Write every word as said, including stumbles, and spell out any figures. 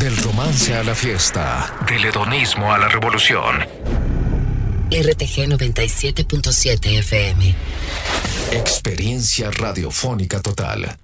Del romance a la fiesta, del hedonismo a la revolución. R T G noventa y siete punto siete F M. Experiencia radiofónica total.